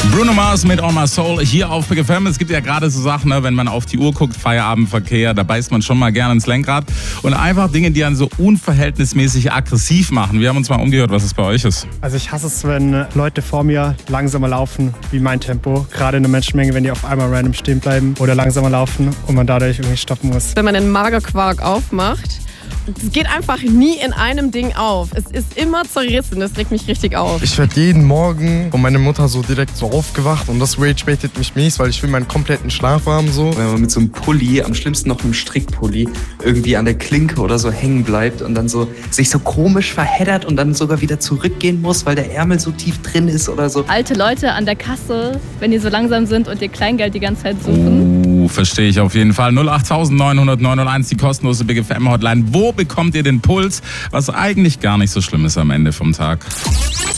Bruno Mars mit All My Soul hier auf Big FM. Es gibt ja gerade so Sachen, ne, wenn man auf die Uhr guckt, Feierabendverkehr, da beißt man schon mal gerne ins Lenkrad. Und einfach Dinge, die einen so unverhältnismäßig aggressiv machen. Wir haben uns mal umgehört, was es bei euch ist. Also ich hasse es, wenn Leute vor mir langsamer laufen wie mein Tempo. Gerade in der Menschenmenge, wenn die auf einmal random stehen bleiben oder langsamer laufen und man dadurch irgendwie stoppen muss. Wenn man den Magerquark aufmacht, es geht einfach nie in einem Ding auf. Es ist immer zerrissen, das regt mich richtig auf. Ich werde jeden Morgen von meiner Mutter so direkt so aufgewacht und das rage-baitet mich mies, weil ich will meinen kompletten Schlaf haben so. Wenn man mit so einem Pulli, am schlimmsten noch mit einem Strickpulli, irgendwie an der Klinke oder so hängen bleibt und dann so sich so komisch verheddert und dann sogar wieder zurückgehen muss, weil der Ärmel so tief drin ist oder so. Alte Leute an der Kasse, wenn die so langsam sind und ihr Kleingeld die ganze Zeit suchen. Verstehe ich auf jeden Fall. 08900 901, die kostenlose Big FM Hotline. Wo bekommt ihr den Puls, was eigentlich gar nicht so schlimm ist am Ende vom Tag?